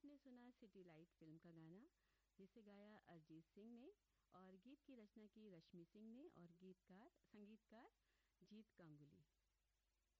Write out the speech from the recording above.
आपने सुना city light film का गाना, जिसे गाया अरिजीत सिंह ने और गीत की रचना की रश्मि सिंह ने और गीतकार संगीतकार जीत गांगुली।